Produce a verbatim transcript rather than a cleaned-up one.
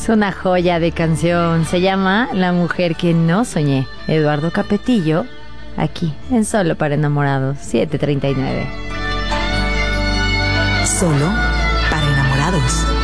Es una joya de canción. Se llama La mujer que no soñé. Eduardo Capetillo, aquí en Solo para Enamorados, siete treinta y nueve. Solo para enamorados.